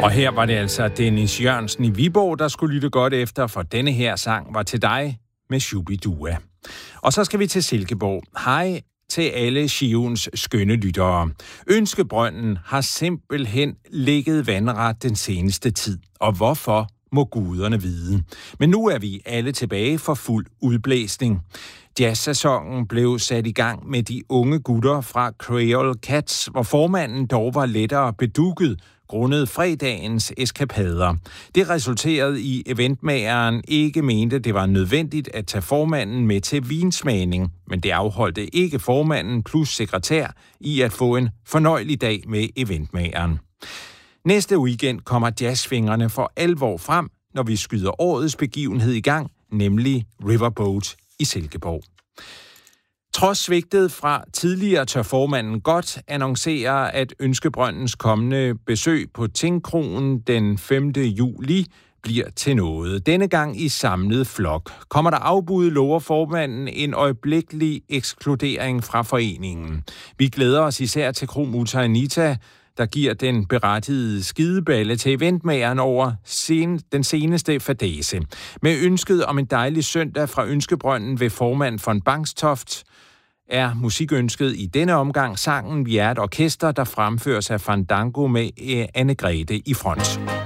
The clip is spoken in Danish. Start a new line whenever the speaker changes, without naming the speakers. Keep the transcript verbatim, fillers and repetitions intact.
Og her var det altså Dennis Jørgensen i Viborg, der skulle lytte godt efter, for denne her sang var til dig med Shubidua. Og så skal vi til Silkeborg. Hej til alle Shiuns skønne lyttere. Ønskebrønden har simpelthen ligget vandret den seneste tid. Og hvorfor må guderne vide? Men nu er vi alle tilbage for fuld udblæsning. Jazzsæsonen blev sat i gang med de unge gutter fra Creole Cats, hvor formanden dog var lettere bedugget grundet fredagens eskapader. Det resulterede i, eventmageren ikke mente, det var nødvendigt at tage formanden med til vinsmagning, men det afholdte ikke formanden plus sekretær i at få en fornøjelig dag med eventmageren. Næste weekend kommer jazzfingrene for alvor frem, når vi skyder årets begivenhed i gang, nemlig Riverboat i Silkeborg. Trods svigtet fra tidligere tør formanden godt annoncere, at Ønskebrøndens kommende besøg på Tingkronen den femte juli bliver til noget. Denne gang i samlet flok. Kommer der afbud, lover formanden en øjeblikkelig ekskludering fra foreningen. Vi glæder os især til Kro Mutter Anita, der giver den berettigede skideballe til eventmageren over sen, den seneste fadese. Med ønsket om en dejlig søndag fra Ønskebrønden ved formand von Bangstoft, er musikønsket i denne omgang sangen Vi er et orkester, der fremføres af Fandango med Anne-Grethe i front.